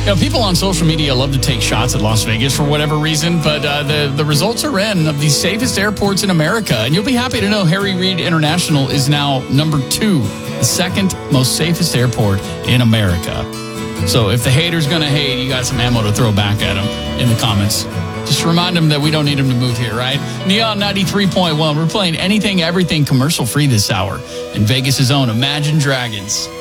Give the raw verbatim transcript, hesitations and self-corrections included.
Now, people on social media love to take shots at Las Vegas for whatever reason, but uh, the, the results are in of the safest airports in America. And you'll be happy to know Harry Reid International is now number two, the second most safest airport in America. So if the hater's going to hate, you got some ammo to throw back at him in the comments. Just remind him that we don't need him to move here, right? Neon ninety-three point one. We're playing anything, everything commercial free this hour in Vegas' own Imagine Dragons.